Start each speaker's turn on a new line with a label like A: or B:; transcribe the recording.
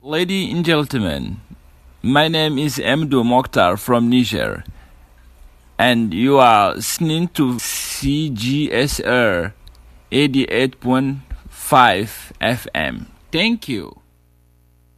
A: Ladies and gentlemen, my name is Mdo Mokhtar from Niger, and you are listening to CGSR 88.5 FM. Thank you.